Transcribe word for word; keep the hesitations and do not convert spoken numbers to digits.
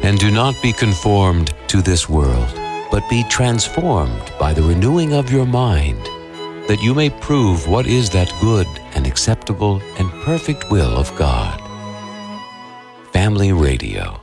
And do not be conformed to this world, but be transformed by the renewing of your mind, that you may prove what is that good and acceptable and perfect will of God. Family Radio.